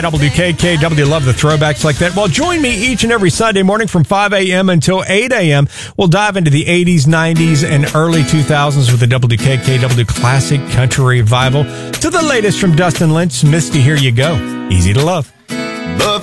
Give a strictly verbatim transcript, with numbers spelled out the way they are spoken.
W K K W, love the throwbacks like that. Well, join me each and every Sunday morning from five a.m. until eight a.m. We'll dive into the eighties, nineties, and early two thousands with the W K K W Classic Country Revival to the latest from Dustin Lynch, Misty, Here You Go. Easy to love.